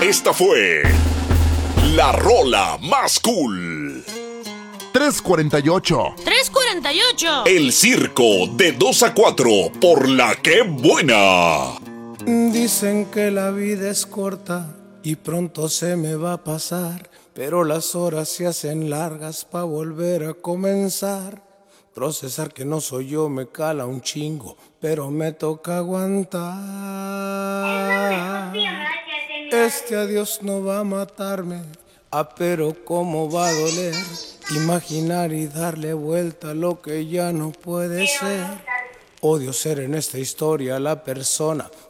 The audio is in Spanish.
Esta fue la rola más cool. 348. 348. El circo de 2 a 4 por la que buena. Dicen que la vida es corta y pronto se me va a pasar, pero las horas se hacen largas pa' volver a comenzar. Procesar que no soy yo me cala un chingo, pero me toca aguantar. Este adiós no va a matarme, pero cómo va a doler. Imaginar y darle vuelta a lo que ya no puede ser. Odio ser en esta historia la persona